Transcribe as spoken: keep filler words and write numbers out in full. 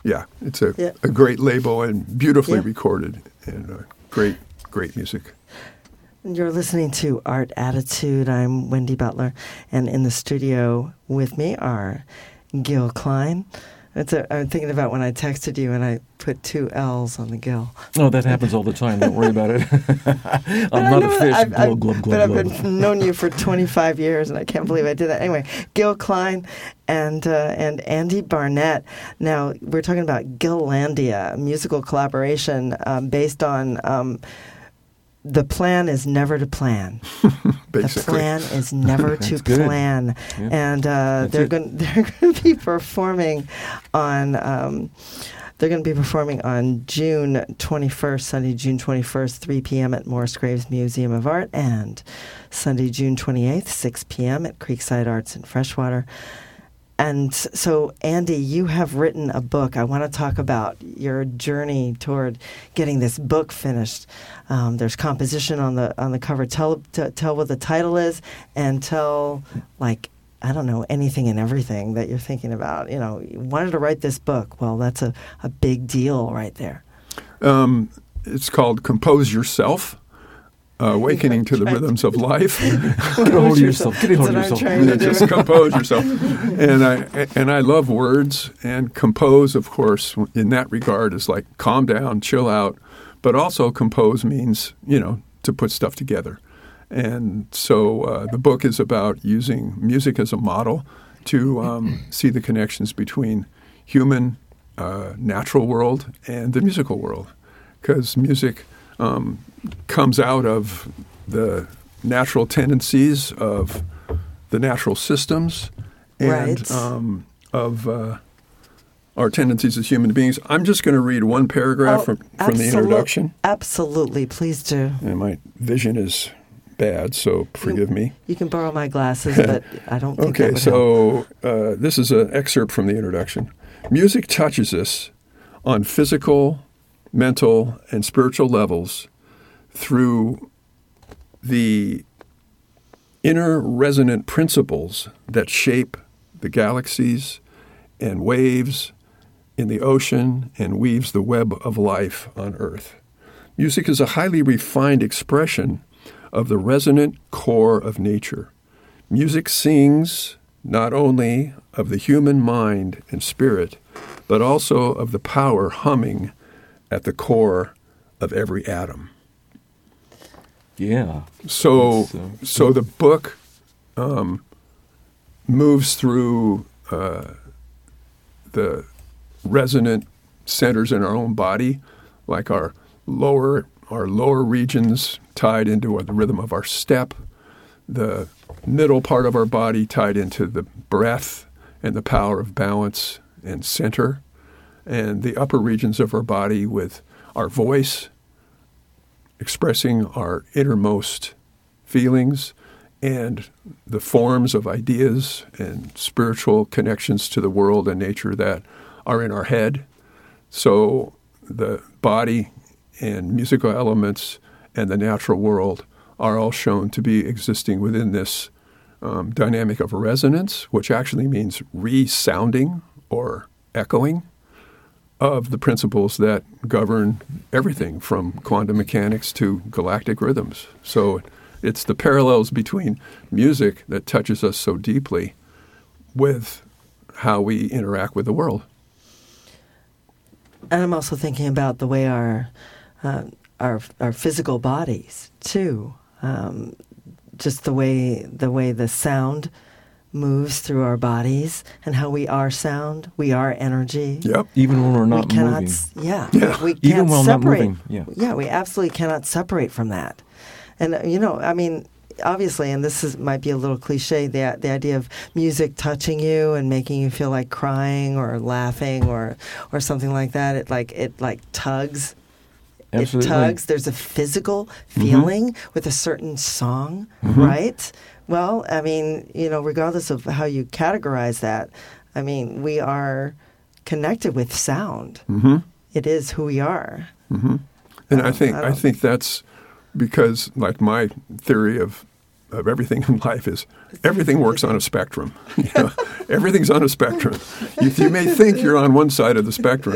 yeah, it's a, Yeah. a great label and beautifully Yeah. recorded and uh, great, great music. You're listening to Art Attitude. I'm Wendy Butler, and in the studio with me are Gil Klein. It's a, I'm thinking about when I texted you and I put two L's on the Gil. Oh, that happens all the time. Don't worry about it. I'm But I not a know- fish. I've, glub, I've, glub, but glub, I've glub. been known you for twenty-five years, and I can't believe I did that. Anyway, Gil Klein and uh, and Andy Barnett. Now, we're talking about Gillandia, a musical collaboration um, based on... Um, the plan is never to plan. The Basically. plan is never to That's good. plan, Yeah. and uh, That's they're it. going they're going to be performing on. Um, they're going to be performing on June twenty-first, Sunday, June twenty-first, three p.m. at Morris Graves Museum of Art, and Sunday, June twenty-eighth, six p.m. at Creekside Arts in Freshwater. And so, Andy, you have written a book. I want to talk about your journey toward getting this book finished. Um, there's composition on the on the cover. Tell t- tell what the title is, and tell like I don't know anything and everything that you're thinking about. You know, you wanted to write this book. Well, that's a, a big deal right there. Um, it's called Compose Yourself, uh, Awakening to the Rhythms of Life. Get a hold of yourself. Get a hold of That's what I'm yourself. trying to do. Just compose yourself. And I and I love words, and compose, of course, in that regard is like calm down, chill out. But also compose means, you know, to put stuff together. And so uh, the book is about using music as a model to um, see the connections between human, uh, natural world and the musical world. Because music um, comes out of the natural tendencies of the natural systems and Right. um, of uh, our tendencies as human beings. I'm just going to read one paragraph Oh, from, from the absolute- introduction. Absolutely, please do. And my vision is bad, so forgive me. You can borrow my glasses, but I don't think that Okay, would help. so uh, this is an excerpt from the introduction. Music touches us on physical, mental, and spiritual levels through the inner resonant principles that shape the galaxies and waves in the ocean and weaves the web of life on Earth. Music is a highly refined expression of the resonant core of nature. Music sings not only of the human mind and spirit, but also of the power humming at the core of every atom. Yeah. So, That's, uh, so the book um, moves through uh, the resonant centers in our own body, like our lower our lower regions tied into the rhythm of our step, the middle part of our body tied into the breath and the power of balance and center, and the upper regions of our body with our voice expressing our innermost feelings and the forms of ideas and spiritual connections to the world and nature that are in our head. So the body and musical elements and the natural world are all shown to be existing within this um, dynamic of resonance, which actually means resounding or echoing of the principles that govern everything from quantum mechanics to galactic rhythms. So it's the parallels between music that touches us so deeply with how we interact with the world. And I'm also thinking about the way our uh, our our physical bodies too, um, just the way the way the sound moves through our bodies and how we are sound, we are energy. Yep. Even when we're not we cannot, moving. s- Yeah, Yeah. we can't Even while not separate. moving, yeah. yeah, we absolutely cannot separate from that. And uh, you know, I mean, obviously, and this is might be a little cliche, the the idea of music touching you and making you feel like crying or laughing or or something like that. It like it like tugs. Absolutely. It tugs. There's a physical feeling with a certain song, Mm-hmm. right? Well, I mean, you know, regardless of how you categorize that, I mean, we are connected with sound. Mm-hmm. It is who we are. Mm-hmm. And I Um, think I I, don't- think that's because, like, my theory of of everything in life is everything works on a spectrum. You know, everything's on a spectrum. You, you may think you're on one side of the spectrum,